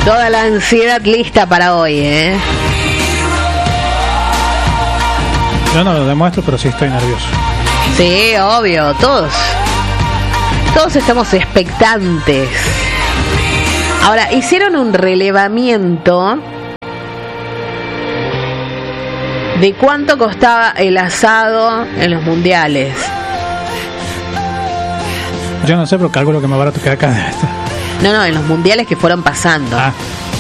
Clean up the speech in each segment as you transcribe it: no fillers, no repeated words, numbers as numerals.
Toda la ansiedad lista para hoy, ¿eh? Yo no lo demuestro, pero sí estoy nervioso. Sí, obvio, todos estamos expectantes. Ahora, hicieron un relevamiento de cuánto costaba el asado en los mundiales. Yo no sé, pero calculo que más barato que acá debe estar. No, en los mundiales que fueron pasando. Ah.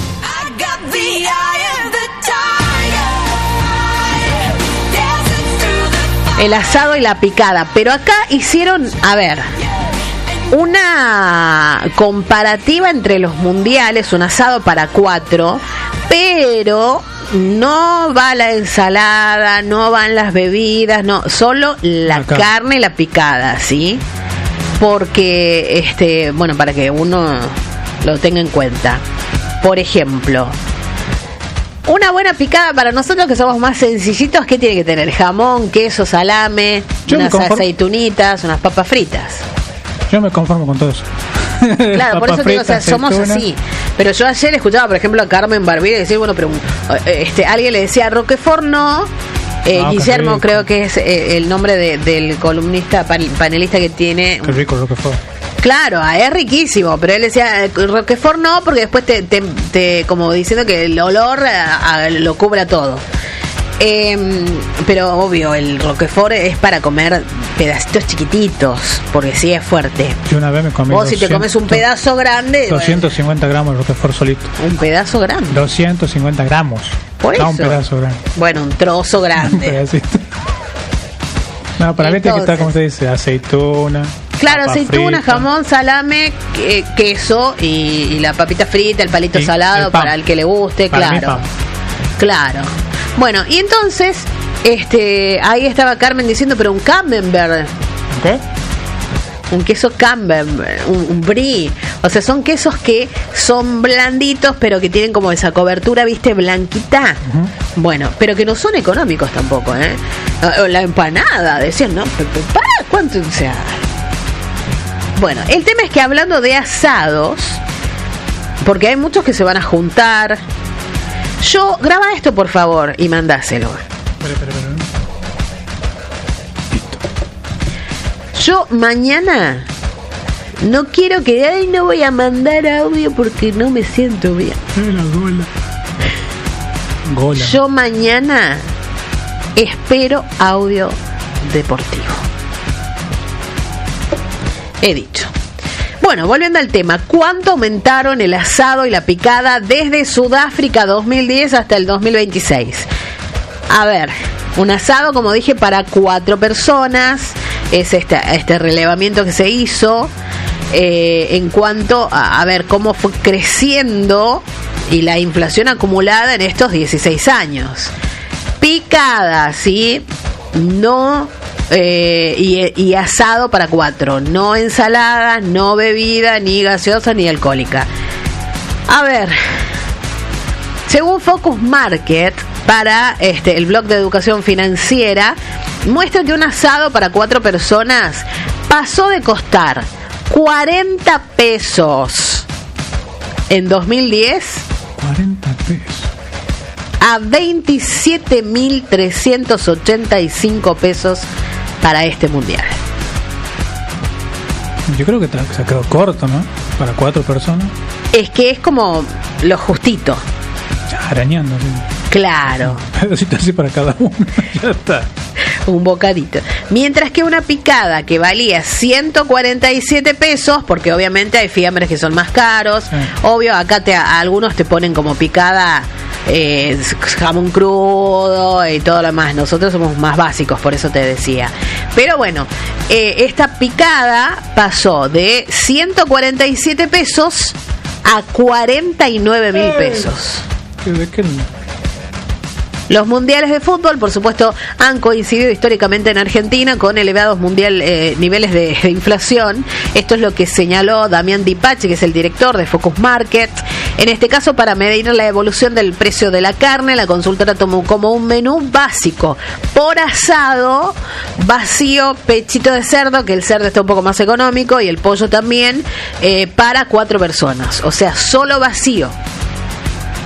El asado y la picada. Pero acá hicieron, a ver, una comparativa entre los mundiales, un asado para 4, pero no va la ensalada, no van las bebidas, no, solo la carne y la picada, ¿sí? Porque, bueno, para que uno lo tenga en cuenta. Por ejemplo, una buena picada para nosotros que somos más sencillitos, ¿qué tiene que tener? Jamón, queso, salame, unas aceitunitas, unas papas fritas. Yo me conformo con todo eso. Claro, por eso te digo, o sea, somos así. Pero yo ayer escuchaba, por ejemplo, a Carmen Barbira decir, bueno, pero alguien le decía Roquefort no. Guillermo, creo que es el nombre del columnista, panelista que tiene. Qué rico Roquefort. Claro, es riquísimo, pero él decía Roquefort no, porque después te como diciendo que el olor lo cubra todo. Pero obvio, el Roquefort es para comer pedacitos chiquititos, porque sí es fuerte. Yo una vez me comí. Vos si te comes un pedazo grande, 250 gramos de Roquefort solito. Un pedazo grande. 250 gramos. Por eso. No, un pedazo grande. Bueno, un trozo grande. Un pedacito. No, para mí tiene que estar, como se dice, aceituna. Claro, aceituna, frita, jamón, salame, queso y la papita frita, el palito salado para el que le guste, para claro. Claro. Bueno, y entonces, ahí estaba Carmen diciendo, pero un camembert. ¿Qué? Un queso camembert, un brie. O sea, son quesos que son blanditos, pero que tienen como esa cobertura, ¿viste? Blanquita. Uh-huh. Bueno, pero que no son económicos tampoco, ¿eh? La empanada, decían, ¿no? ¿Cuánto? O sea... Bueno, el tema es que hablando de asados, porque hay muchos que se van a juntar... graba esto por favor y mandáselo. Yo mañana no quiero que no voy a mandar audio porque no me siento bien. Gola. Yo mañana espero audio deportivo. He dicho. Bueno, volviendo al tema, ¿cuánto aumentaron el asado y la picada desde Sudáfrica 2010 hasta el 2026? A ver, un asado, como dije, para 4 personas, es este relevamiento que se hizo en cuanto a ver cómo fue creciendo y la inflación acumulada en estos 16 años. Picada, ¿sí? No... y asado para 4, no ensalada, no bebida, ni gaseosa, ni alcohólica. A ver, según Focus Market, para el blog de educación financiera, muestra que un asado para 4 personas pasó de costar 40 pesos en 2010 40 pesos a 27.385 pesos para este mundial. Yo creo que se ha quedado corto, ¿no? Para 4 personas. Es que es como lo justito. Ya, arañando, ¿sí? Claro. Un pedacito así para cada uno. Ya está. Un bocadito. Mientras que una picada que valía 147 pesos, porque obviamente hay fiambres que son más caros. Sí. Obvio, acá algunos te ponen como picada jamón crudo y todo lo demás. Nosotros somos más básicos, por eso te decía. Pero bueno, esta picada pasó de 147 pesos a 49.000 pesos. ¿De qué? Los mundiales de fútbol, por supuesto, han coincidido históricamente en Argentina con elevados niveles de inflación. Esto es lo que señaló Damián Dipache, que es el director de Focus Market. En este caso, para medir la evolución del precio de la carne, la consultora tomó como un menú básico por asado, vacío, pechito de cerdo, que el cerdo está un poco más económico, y el pollo también, para 4 personas. O sea, solo vacío.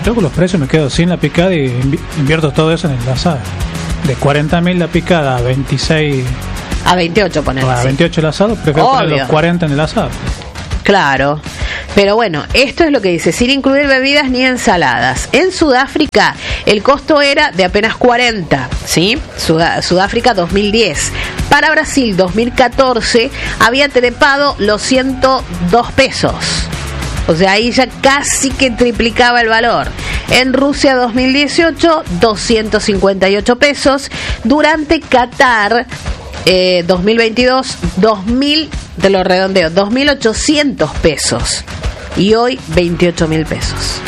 Yo con los precios me quedo sin la picada y invierto todo eso en el asado. De 40.000 la picada a 26... A 28 poner. A 28 el asado, prefiero poner los 40 en el asado. Claro, pero bueno, esto es lo que dice, sin incluir bebidas ni ensaladas. En Sudáfrica el costo era de apenas 40, ¿sí? Sudáfrica 2010. Para Brasil 2014 había trepado los 102 pesos. O sea, ahí ya casi que triplicaba el valor. En Rusia 2018, 258 pesos. Durante Qatar 2022, 2.000, te lo redondeo, 2.800 pesos. Y hoy 28.000 pesos.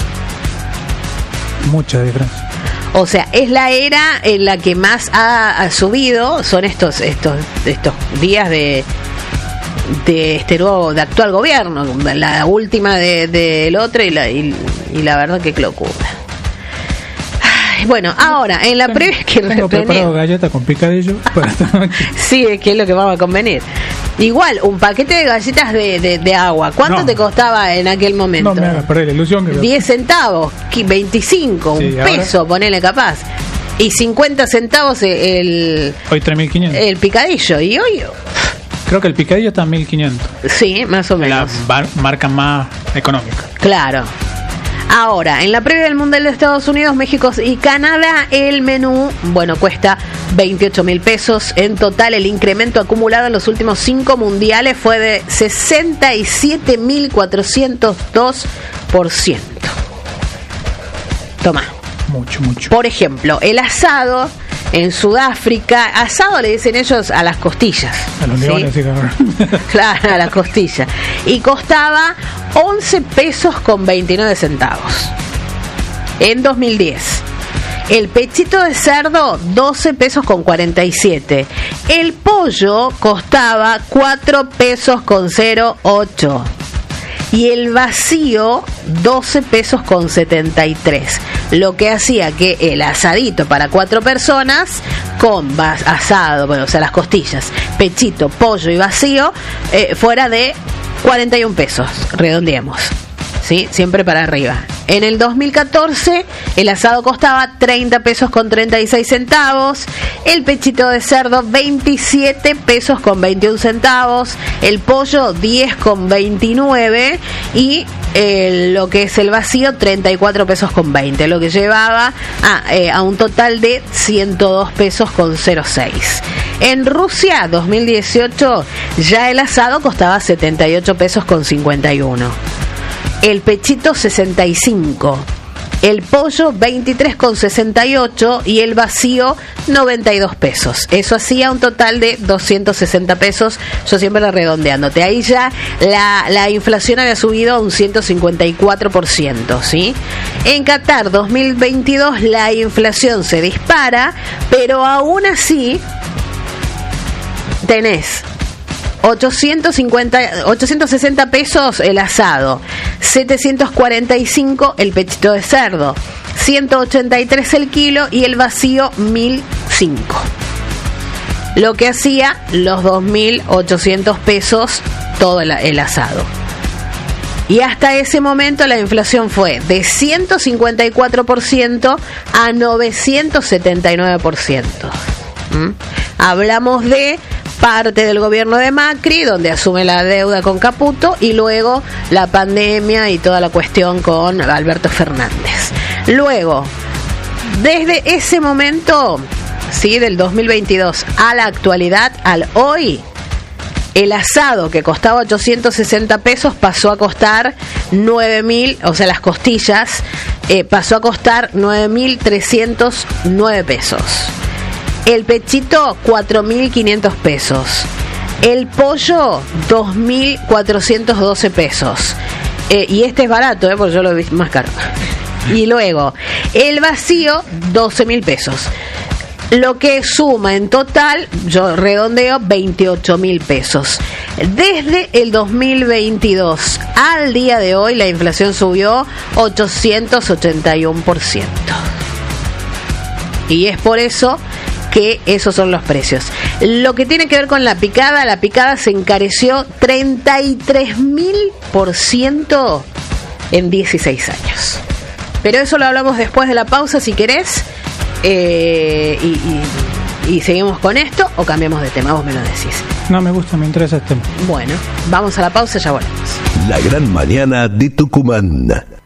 Mucha diferencia. O sea, es la era en la que más ha subido. Son estos días de este nuevo, de actual gobierno, la última del otro y la verdad que locura. Ay, bueno, ahora en la previa que tengo preparado galletas con picadillo para sí, es que es lo que vamos a convenir. Igual, un paquete de galletas de agua, ¿cuánto te costaba en aquel momento? No me hagas perder la ilusión. 10 centavos, 25, sí, un peso, ponele capaz. Y 50 centavos hoy 3.500. El picadillo, y hoy... Creo que el picadillo está en 1.500. Sí, más o menos. La marca más económica. Claro. Ahora, en la previa del Mundial de Estados Unidos, México y Canadá, el menú, cuesta 28.000 pesos. En total, el incremento acumulado en los últimos 5 mundiales fue de 67.402%. Toma. Mucho. Por ejemplo, el asado en Sudáfrica, asado le dicen ellos a las costillas. A los leones, ¿sí? Claro, a las costillas. Y costaba 11 pesos con 29 centavos. En 2010. El pechito de cerdo, 12 pesos con 47. El pollo costaba 4 pesos con 08. Y el vacío, 12 pesos con 73. Lo que hacía que el asadito para 4 personas, con asado, o sea, las costillas, pechito, pollo y vacío, fuera de 41 pesos, redondeemos. ¿Sí? Siempre para arriba. En el 2014 el asado costaba 30 pesos con 36 centavos, el pechito de cerdo 27 pesos con 21 centavos, el pollo 10 con 29 y lo que es el vacío 34 pesos con 20, lo que llevaba a un total de 102 pesos con 06. En Rusia 2018 ya el asado costaba 78 pesos con 51. El pechito 65, el pollo 23,68 y el vacío 92 pesos. Eso hacía un total de 260 pesos, yo siempre lo redondeándote. Ahí ya la inflación había subido a un 154%, ¿sí? En Qatar 2022 la inflación se dispara, pero aún así tenés 860 pesos el asado, 745 el pechito de cerdo, 183 el kilo y el vacío 1.005. Lo que hacía los 2.800 pesos todo el asado. Y hasta ese momento la inflación fue de 154% a 979%. Hablamos de parte del gobierno de Macri, donde asume la deuda con Caputo, y luego la pandemia y toda la cuestión con Alberto Fernández. Luego, desde ese momento, sí, del 2022 a la actualidad, al hoy, el asado que costaba 860 pesos pasó a costar 9.000, o sea, las costillas, pasó a costar 9.309 pesos. El pechito, 4.500 pesos. El pollo, 2.412 pesos. Y este es barato, porque yo lo vi más caro. Y luego, el vacío, 12.000 pesos. Lo que suma en total, yo redondeo, 28.000 pesos. Desde el 2022 al día de hoy, la inflación subió 881%. Y es por eso que esos son los precios. Lo que tiene que ver con la picada se encareció 33.000% en 16 años. Pero eso lo hablamos después de la pausa, si querés. Y seguimos con esto o cambiamos de tema, vos me lo decís. No, me gusta, me interesa el tema. Bueno, vamos a la pausa y ya volvemos. La gran mañana de Tucumán.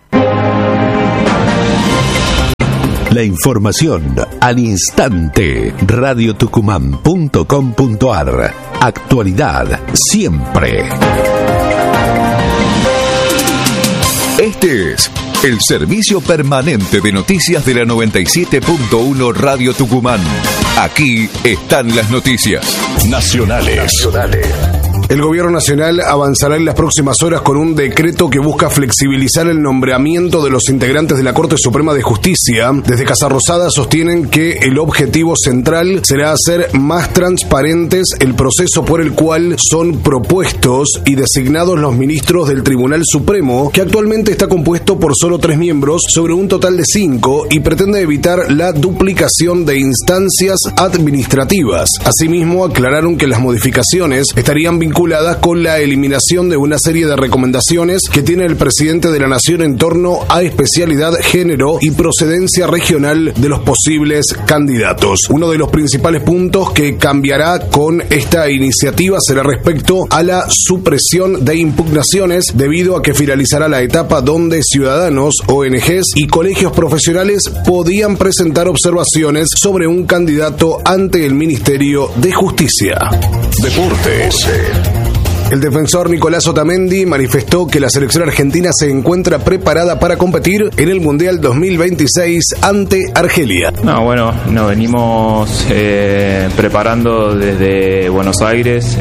La información al instante. radiotucumán.com.ar. Actualidad siempre. Este es el servicio permanente de noticias de la 97.1 Radio Tucumán. Aquí están las noticias nacionales. El gobierno nacional avanzará en las próximas horas con un decreto que busca flexibilizar el nombramiento de los integrantes de la Corte Suprema de Justicia. Desde Casa Rosada sostienen que el objetivo central será hacer más transparentes el proceso por el cual son propuestos y designados los ministros del Tribunal Supremo, que actualmente está compuesto por solo 3 miembros sobre un total de 5 y pretende evitar la duplicación de instancias administrativas. Asimismo, aclararon que las modificaciones estarían vinculadas con la eliminación de una serie de recomendaciones que tiene el presidente de la Nación en torno a especialidad, género y procedencia regional de los posibles candidatos. Uno de los principales puntos que cambiará con esta iniciativa será respecto a la supresión de impugnaciones, debido a que finalizará la etapa donde ciudadanos, ONGs y colegios profesionales podían presentar observaciones sobre un candidato ante el Ministerio de Justicia. Deportes. El defensor Nicolás Otamendi manifestó que la selección argentina se encuentra preparada para competir en el Mundial 2026 ante Argelia. Nos venimos preparando desde Buenos Aires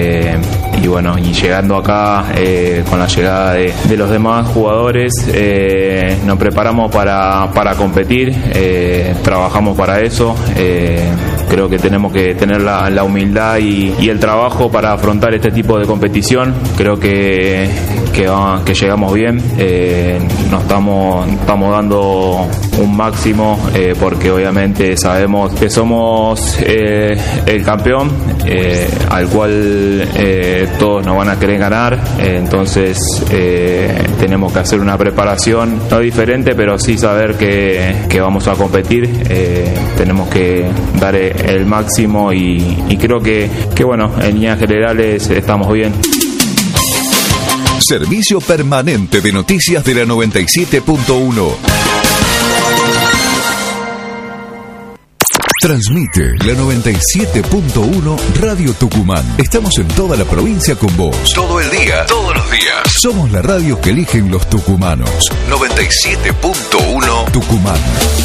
y llegando acá con la llegada de los demás jugadores, nos preparamos para competir, trabajamos para eso. Creo que tenemos que tener la humildad y el trabajo para afrontar este tipo de competición. Creo que llegamos bien, nos estamos dando un máximo, porque obviamente sabemos que somos el campeón, al cual todos nos van a querer ganar. Entonces tenemos que hacer una preparación no diferente, pero sí saber que vamos a competir. Tenemos que dar el máximo y creo que en líneas generales estamos bien. Servicio permanente de noticias de la 97.1. Transmite la 97.1 Radio Tucumán. Estamos en toda la provincia con vos. Todo el día, todos los días. Somos la radio que eligen los tucumanos. 97.1 Tucumán.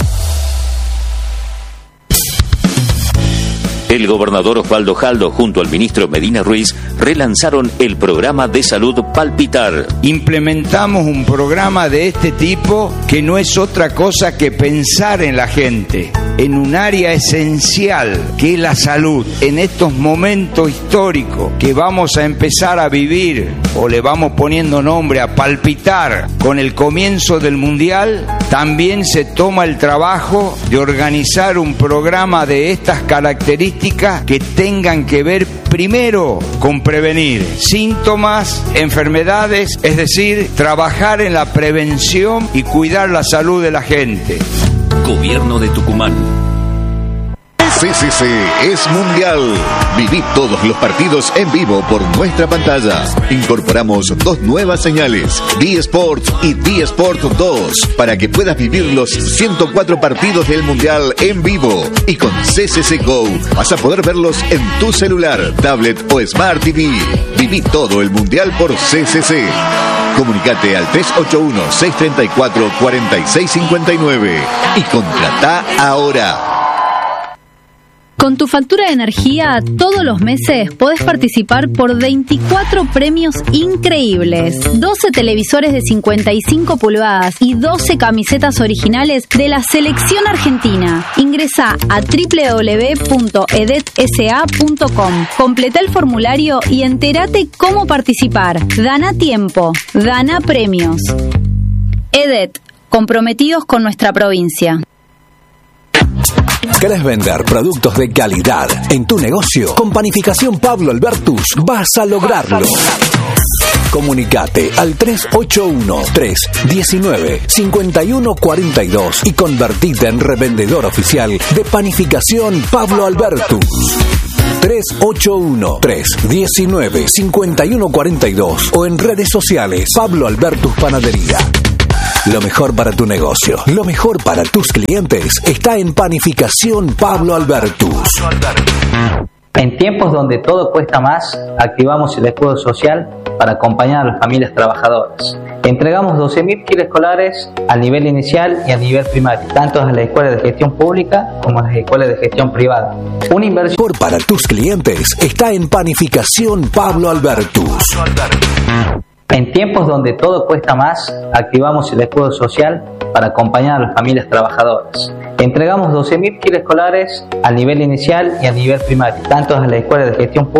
El gobernador Osvaldo Jaldo junto al ministro Medina Ruiz relanzaron el programa de salud Palpitar. Implementamos un programa de este tipo que no es otra cosa que pensar en la gente, en un área esencial que es la salud. En estos momentos históricos que vamos a empezar a vivir, o le vamos poniendo nombre a palpitar, con el comienzo del Mundial, también se toma el trabajo de organizar un programa de estas características que tengan que ver primero con prevenir síntomas, enfermedades, es decir, trabajar en la prevención y cuidar la salud de la gente. Gobierno de Tucumán. CCC es mundial. Viví todos los partidos en vivo por nuestra pantalla. Incorporamos 2 nuevas señales, D-Sport y D-Sport 2, para que puedas vivir los 104 partidos del mundial en vivo. Y con CCC Go vas a poder verlos en tu celular, tablet o Smart TV. Viví todo el mundial por CCC. Comunicate al 381-634-4659 y contratá ahora. Con tu factura de energía, todos los meses podés participar por 24 premios increíbles. 12 televisores de 55 pulgadas y 12 camisetas originales de la selección argentina. Ingresá a www.edetsa.com. Completá el formulario y entérate cómo participar. Gana tiempo, gana premios. EDET, comprometidos con nuestra provincia. ¿Querés vender productos de calidad en tu negocio? Con Panificación Pablo Albertus vas a lograrlo. Comunicate al 381-319-5142 y convertite en revendedor oficial de Panificación Pablo Albertus. 381-319-5142 o en redes sociales Pablo Albertus Panadería. Lo mejor para tu negocio, lo mejor para tus clientes está en Panificación Pablo Albertus. En tiempos donde todo cuesta más, activamos el escudo social para acompañar a las familias trabajadoras. Entregamos 12.000 kits escolares al nivel inicial y a nivel primario, tanto en las escuelas de gestión pública como en las escuelas de gestión privada. Una inversión para tus clientes está en Panificación Pablo Albertus. En tiempos donde todo cuesta más, activamos el escudo social para acompañar a las familias trabajadoras. Entregamos 12.000 kits escolares al nivel inicial y a nivel primario, tanto en las escuelas de gestión pública